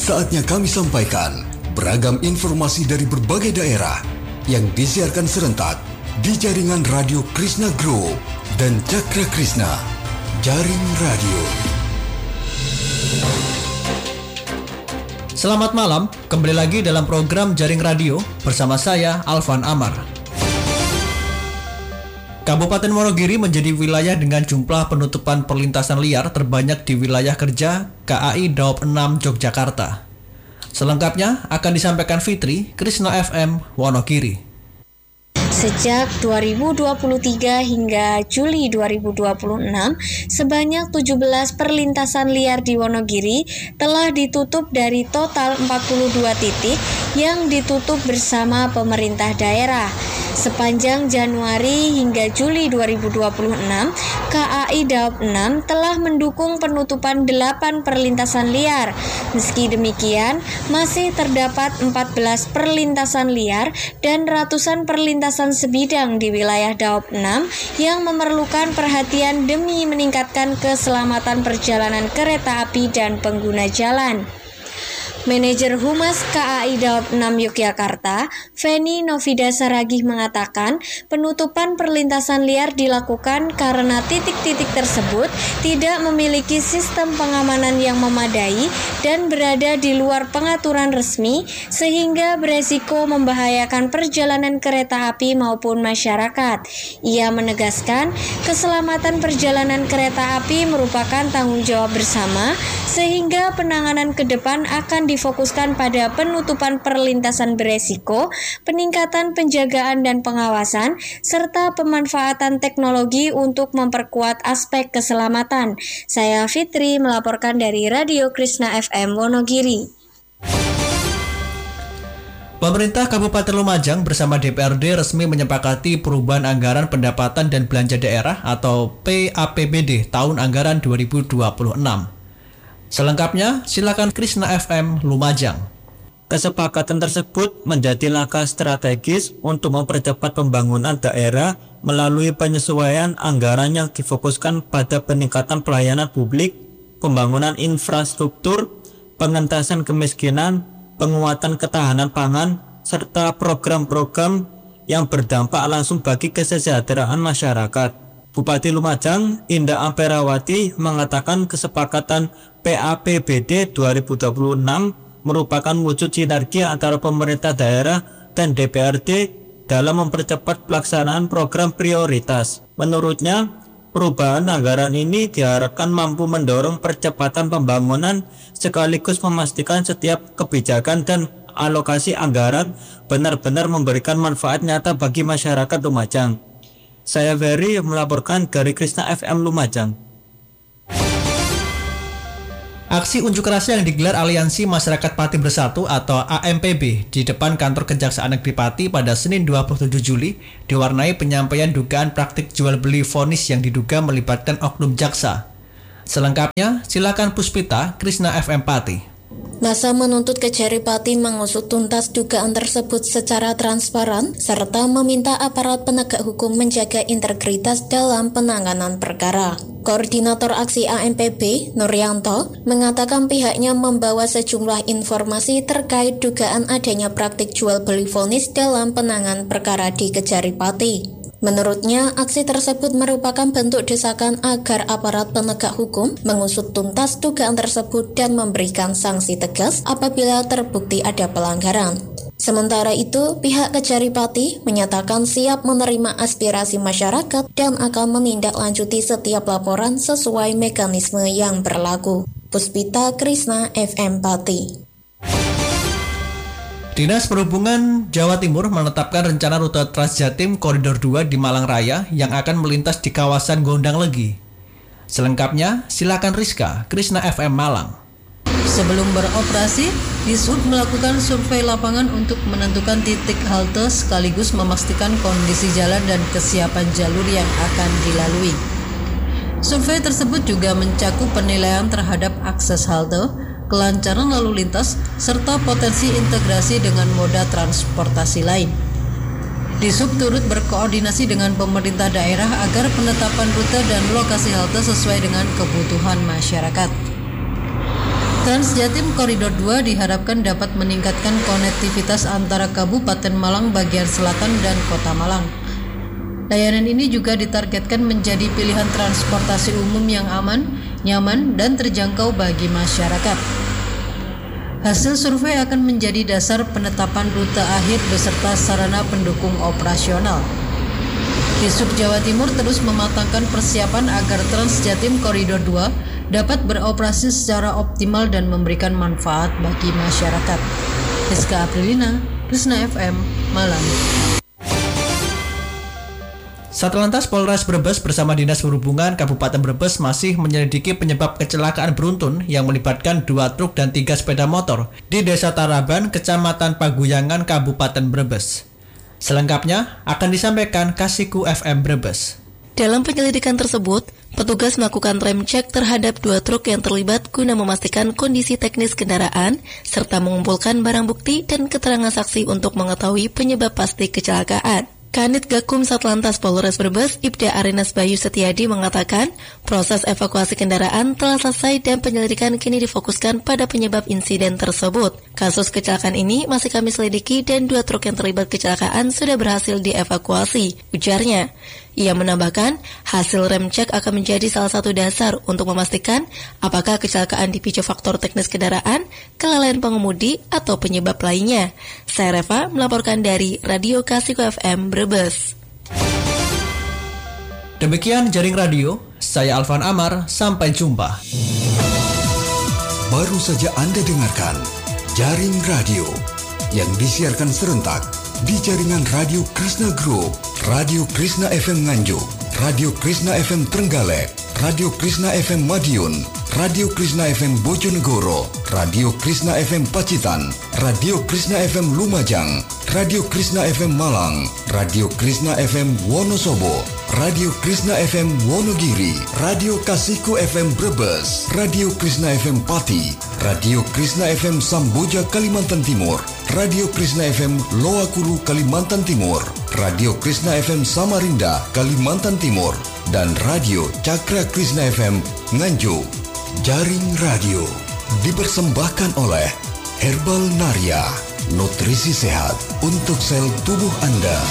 Saatnya kami sampaikan beragam informasi dari berbagai daerah yang disiarkan serentak di jaringan Radio Krishna Group dan Cakra Krishna, Jaring Radio. Selamat malam, kembali lagi dalam program Jaring Radio bersama saya Alvan Amar. Kabupaten Wonogiri menjadi wilayah dengan jumlah penutupan perlintasan liar terbanyak di wilayah kerja KAI Daop 6 Yogyakarta. Selengkapnya akan disampaikan Fitri, Krishna FM, Wonogiri. Sejak 2023 hingga Juli 2026, sebanyak 17 perlintasan liar di Wonogiri telah ditutup dari total 42 titik yang ditutup bersama pemerintah daerah. Sepanjang Januari hingga Juli 2026, KAI Daop 6 telah mendukung penutupan 8 perlintasan liar. Meski demikian, masih terdapat 14 perlintasan liar dan ratusan perlintasan sebidang di wilayah Daop 6 yang memerlukan perhatian demi meningkatkan keselamatan perjalanan kereta api dan pengguna jalan. Manajer Humas KAI Daop 6 Yogyakarta, Feni Novida Saragih mengatakan, penutupan perlintasan liar dilakukan karena titik-titik tersebut tidak memiliki sistem pengamanan yang memadai dan berada di luar pengaturan resmi sehingga beresiko membahayakan perjalanan kereta api maupun masyarakat. Ia menegaskan, keselamatan perjalanan kereta api merupakan tanggung jawab bersama sehingga penanganan ke depan akan difokuskan pada penutupan perlintasan beresiko, peningkatan penjagaan dan pengawasan, serta pemanfaatan teknologi untuk memperkuat aspek keselamatan. Saya Fitri melaporkan dari Radio Krishna FM Wonogiri. Pemerintah Kabupaten Lumajang bersama DPRD resmi menyepakati perubahan anggaran pendapatan dan belanja daerah atau PAPBD tahun anggaran 2026. Selengkapnya, silakan Krishna FM Lumajang. Kesepakatan tersebut menjadi langkah strategis untuk mempercepat pembangunan daerah melalui penyesuaian anggaran yang difokuskan pada peningkatan pelayanan publik, pembangunan infrastruktur, pengentasan kemiskinan, penguatan ketahanan pangan, serta program-program yang berdampak langsung bagi kesejahteraan masyarakat. Bupati Lumajang, Indah Amperawati, mengatakan kesepakatan PAPBD 2026 merupakan wujud sinergi antara pemerintah daerah dan DPRD dalam mempercepat pelaksanaan program prioritas. Menurutnya, perubahan anggaran ini diharapkan mampu mendorong percepatan pembangunan sekaligus memastikan setiap kebijakan dan alokasi anggaran benar-benar memberikan manfaat nyata bagi masyarakat Lumajang. Saya Ferry melaporkan dari Krishna FM Lumajang. Aksi unjuk rasa yang digelar Aliansi Masyarakat Pati Bersatu atau AMPB di depan kantor Kejaksaan Negeri Pati pada Senin 27 Juli diwarnai penyampaian dugaan praktik jual beli vonis yang diduga melibatkan oknum jaksa. Selengkapnya, silakan Puspita, Krishna FM Pati. Masa menuntut Kejari Pati mengusut tuntas dugaan tersebut secara transparan serta meminta aparat penegak hukum menjaga integritas dalam penanganan perkara. Koordinator aksi AMPB, Nuryanto, mengatakan pihaknya membawa sejumlah informasi terkait dugaan adanya praktik jual beli vonis dalam penanganan perkara di Kejari Pati. Menurutnya, aksi tersebut merupakan bentuk desakan agar aparat penegak hukum mengusut tuntas dugaan tersebut dan memberikan sanksi tegas apabila terbukti ada pelanggaran. Sementara itu, pihak Kejari Pati menyatakan siap menerima aspirasi masyarakat dan akan menindaklanjuti setiap laporan sesuai mekanisme yang berlaku. Puspita, Krishna FM Pati. Dinas Perhubungan Jawa Timur menetapkan rencana rute Transjatim Koridor 2 di Malang Raya yang akan melintas di kawasan Gondang Legi. Selengkapnya, silakan Rizka, Krishna FM Malang. Sebelum beroperasi, Dishub melakukan survei lapangan untuk menentukan titik halte sekaligus memastikan kondisi jalan dan kesiapan jalur yang akan dilalui. Survei tersebut juga mencakup penilaian terhadap akses halte, kelancaran lalu lintas, serta potensi integrasi dengan moda transportasi lain. Dishub turut berkoordinasi dengan pemerintah daerah agar penetapan rute dan lokasi halte sesuai dengan kebutuhan masyarakat. Transjatim Koridor 2 diharapkan dapat meningkatkan konektivitas antara Kabupaten Malang bagian selatan dan Kota Malang. Layanan ini juga ditargetkan menjadi pilihan transportasi umum yang aman, nyaman, dan terjangkau bagi masyarakat. Hasil survei akan menjadi dasar penetapan rute akhir beserta sarana pendukung operasional. Disub Jawa Timur terus mematangkan persiapan agar Transjatim Koridor 2 dapat beroperasi secara optimal dan memberikan manfaat bagi masyarakat. Rizka Aprilina, Krisna FM, Malang. Satlantas Polres Brebes bersama Dinas Perhubungan Kabupaten Brebes masih menyelidiki penyebab kecelakaan beruntun yang melibatkan 2 truk dan 3 sepeda motor di Desa Taraban, Kecamatan Paguyangan, Kabupaten Brebes. Selengkapnya akan disampaikan Kasiku FM Brebes. Dalam penyelidikan tersebut, petugas melakukan rem cek terhadap 2 truk yang terlibat guna memastikan kondisi teknis kendaraan serta mengumpulkan barang bukti dan keterangan saksi untuk mengetahui penyebab pasti kecelakaan. Kanit Gakum Satlantas Polres Brebes, Ibda Arenas Bayu Setiadi mengatakan proses evakuasi kendaraan telah selesai dan penyelidikan kini difokuskan pada penyebab insiden tersebut. Kasus kecelakaan ini masih kami selidiki dan 2 truk yang terlibat kecelakaan sudah berhasil dievakuasi, ujarnya. Ia menambahkan, hasil rem cek akan menjadi salah satu dasar untuk memastikan apakah kecelakaan dipicu faktor teknis kendaraan, kelalaian pengemudi, atau penyebab lainnya. Saya Reva melaporkan dari Radio Kasiku FM Brebes. Demikian Jaring Radio, saya Alvan Amar, sampai jumpa. Baru saja Anda dengarkan Jaring Radio yang disiarkan serentak di jaringan Radio Krishna Group, Radio Krishna FM Nganjuk, Radio Krishna FM Trenggalek, Radio Krishna FM Madiun, Radio Krishna FM Bojonegoro, Radio Krishna FM Pacitan, Radio Krishna FM Lumajang, Radio Krishna FM Malang, Radio Krishna FM Wonosobo, Radio Krishna FM Wonogiri, Radio Kasiku FM Brebes, Radio Krishna FM Pati, Radio Krishna FM Samboja Kalimantan Timur, Radio Krishna FM Loakulu Kalimantan Timur, Radio Krishna FM Samarinda Kalimantan Timur, dan Radio Cakra Krishna FM Nganjuk. Jaring Radio dipersembahkan oleh Herbal Naria, nutrisi sehat untuk sel tubuh Anda.